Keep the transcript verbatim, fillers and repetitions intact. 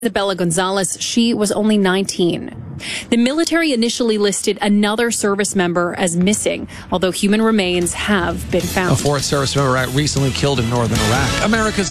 Isabella Gonzalez, she was only nineteen. The military initially listed another service member as missing, although human remains have been found. A fourth service member recently killed in northern Iraq. America's